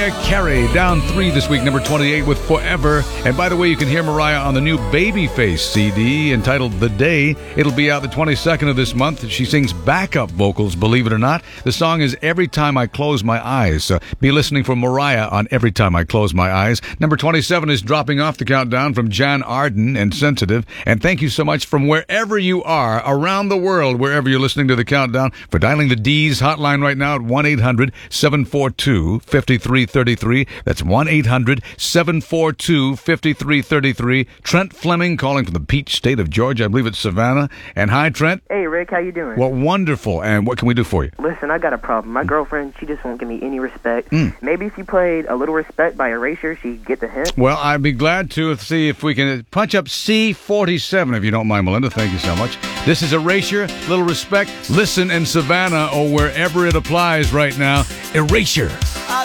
Mariah Carey, down 3 this week, number 28 with Forever. And by the way, you can hear Mariah on the new Babyface CD entitled The Day. It'll be out the 22nd of this month. She sings backup vocals, believe it or not. The song is Every Time I Close My Eyes. So be listening for Mariah on Every Time I Close My Eyes. Number 27 is dropping off the countdown from Jan Arden and Sensitive. And thank you so much from wherever you are around the world, wherever you're listening to the countdown, for dialing the D's hotline right now at 1-800-742-5333. That's 1-800-742-5333. Trent Fleming calling from the Peach State of Georgia. I believe it's Savannah. And hi, Trent. Hey, Rick. How you doing? Well, wonderful. And what can we do for you? Listen, I got a problem. My girlfriend, she just won't give me any respect. Maybe if you played A Little Respect by Erasure, she'd get the hint. Well, I'd be glad to see if we can punch up C47, if you don't mind, Melinda. Thank you so much. This is Erasure, Little Respect. Listen in Savannah or wherever it applies right now. Erasure. I